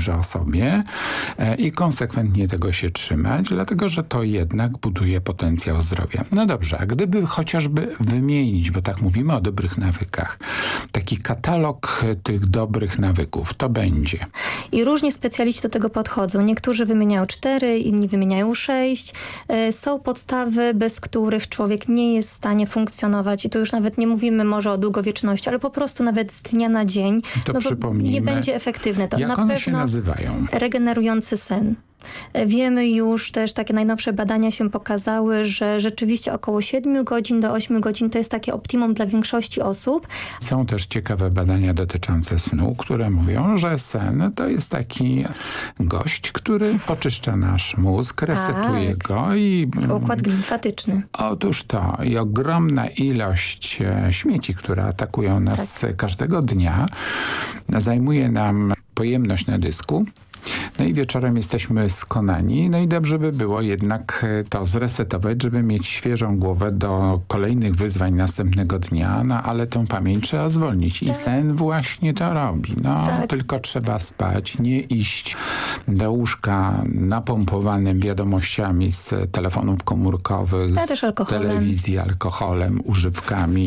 dobrze o sobie i konsekwentnie tego się trzymać, dlatego że to jednak buduje potencjał zdrowia. No dobrze, a gdyby chociażby wymienić, bo tak mówimy o dobrych nawykach, taki katalog tych dobrych nawyków, to będzie. I różnie specjaliści do tego podchodzą. Niektórzy wymieniają 4, inni wymieniają 6. Są podstawy, bez których człowiek nie jest w stanie funkcjonować i to już nawet nie mówimy może o długowieczności, ale po prostu nawet z dnia na dzień. To przypomnijmy. Nie będzie efektywne. To jak na one pewno się nazywają? Regenerujący sen. Wiemy już też, takie najnowsze badania się pokazały, że rzeczywiście około 7 godzin do 8 godzin to jest takie optimum dla większości osób. Są też ciekawe badania dotyczące snu, które mówią, że sen to jest taki gość, który oczyszcza nasz mózg, resetuje go i... Układ limfatyczny. Otóż to i ogromna ilość śmieci, które atakują nas każdego dnia, zajmuje nam pojemność na dysku. No i wieczorem jesteśmy skonani, no i dobrze by było jednak to zresetować, żeby mieć świeżą głowę do kolejnych wyzwań następnego dnia, no ale tą pamięć trzeba zwolnić i sen właśnie to robi. No tylko trzeba spać, nie iść do łóżka napompowanym wiadomościami z telefonów komórkowych, z telewizji, alkoholem, używkami,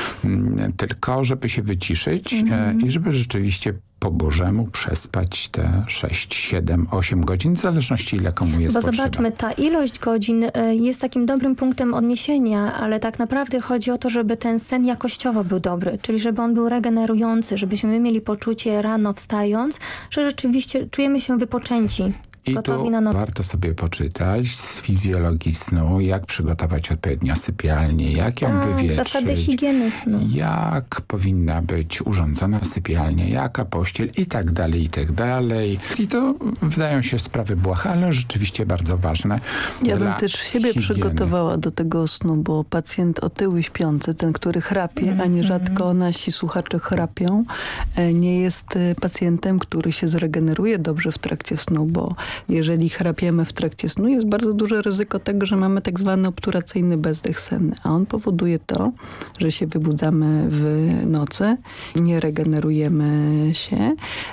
tylko żeby się wyciszyć i żeby rzeczywiście po Bożemu przespać te 6, 7, 8 godzin, w zależności ile komu jest potrzeba. Bo zobaczmy, ta ilość godzin jest takim dobrym punktem odniesienia, ale tak naprawdę chodzi o to, żeby ten sen jakościowo był dobry, czyli żeby on był regenerujący, żebyśmy mieli poczucie rano wstając, że rzeczywiście czujemy się wypoczęci. I tu warto sobie poczytać z fizjologii snu, jak przygotować odpowiednio sypialnię, jak ją wywietrzyć. Zasady higieny snu. Jak powinna być urządzona sypialnia, jaka pościel i tak dalej, i tak dalej. I to wydają się sprawy błahe, ale rzeczywiście bardzo ważne. Ja bym też siebie przygotowała do tego snu, bo pacjent otyły śpiący, ten, który chrapie, a nierzadko nasi słuchacze chrapią, nie jest pacjentem, który się zregeneruje dobrze w trakcie snu, bo jeżeli chrapiemy w trakcie snu, jest bardzo duże ryzyko tego, że mamy tak zwany obturacyjny bezdech senny, a on powoduje to, że się wybudzamy w nocy, nie regenerujemy się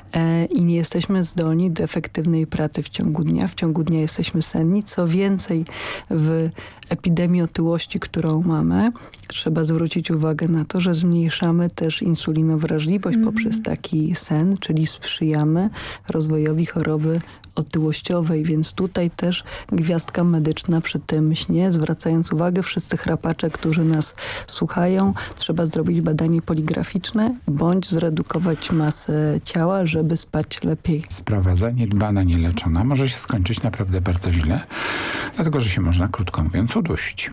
i nie jesteśmy zdolni do efektywnej pracy w ciągu dnia. W ciągu dnia jesteśmy senni. Co więcej, w epidemii otyłości, którą mamy, trzeba zwrócić uwagę na to, że zmniejszamy też insulinowrażliwość poprzez taki sen, czyli sprzyjamy rozwojowi choroby otyłościowej, więc tutaj też gwiazdka medyczna przy tym śnie, zwracając uwagę, wszyscy chrapacze, którzy nas słuchają, trzeba zrobić badanie poligraficzne, bądź zredukować masę ciała, żeby spać lepiej. Sprawa zaniedbana, nieleczona może się skończyć naprawdę bardzo źle, dlatego że się można, krótko mówiąc, udusić.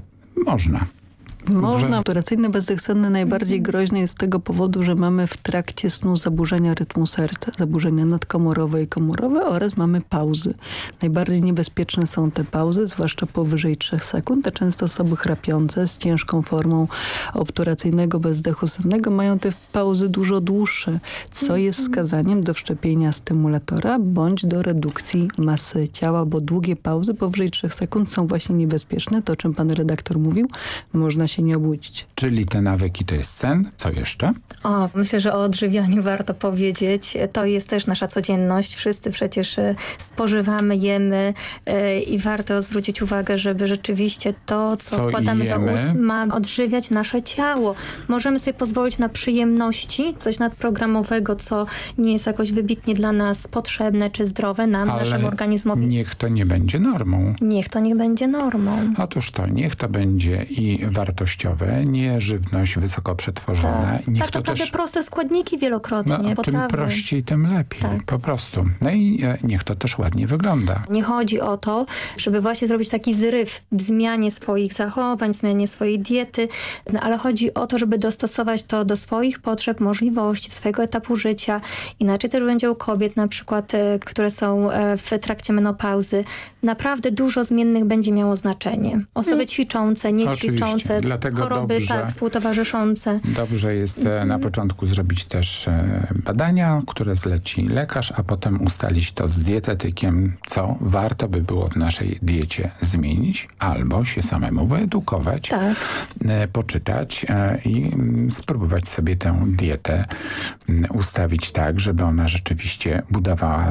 Można. Obturacyjny bezdech senny najbardziej groźny jest z tego powodu, że mamy w trakcie snu zaburzenia rytmu serca, zaburzenia nadkomorowe i komorowe oraz mamy pauzy. Najbardziej niebezpieczne są te pauzy, zwłaszcza powyżej 3 sekund. Te często osoby chrapiące z ciężką formą obturacyjnego bezdechu sennego mają te pauzy dużo dłuższe, co jest wskazaniem do wszczepienia stymulatora bądź do redukcji masy ciała, bo długie pauzy powyżej 3 sekund są właśnie niebezpieczne. To, o czym pan redaktor mówił, można się nie obudzić. Czyli te nawyki to jest sen. Co jeszcze? Myślę, że o odżywianiu warto powiedzieć. To jest też nasza codzienność. Wszyscy przecież spożywamy, jemy i warto zwrócić uwagę, żeby rzeczywiście to, co wkładamy do ust, ma odżywiać nasze ciało. Możemy sobie pozwolić na przyjemności, coś nadprogramowego, co nie jest jakoś wybitnie dla nas potrzebne czy zdrowe nam, ale naszemu organizmowi. Niech to nie będzie normą. Niech to nie będzie normą. Otóż to, niech to będzie i wartościowe, nie żywność wysoko przetworzona. Niech tak naprawdę też proste składniki wielokrotnie. Czym prościej, tym lepiej. Po prostu. No i niech to też ładnie wygląda. Nie chodzi o to, żeby właśnie zrobić taki zryw w zmianie swoich zachowań, zmianie swojej diety, ale chodzi o to, żeby dostosować to do swoich potrzeb, możliwości, swojego etapu życia. Inaczej też będzie u kobiet na przykład, które są w trakcie menopauzy. Naprawdę dużo zmiennych będzie miało znaczenie. Osoby ćwiczące, niećwiczące, choroby współtowarzyszące. Dobrze jest na początku zrobić też badania, które zleci lekarz, a potem ustalić to z dietetykiem, co warto by było w naszej diecie zmienić, albo się samemu wyedukować, poczytać i spróbować sobie tę dietę ustawić tak, żeby ona rzeczywiście budowała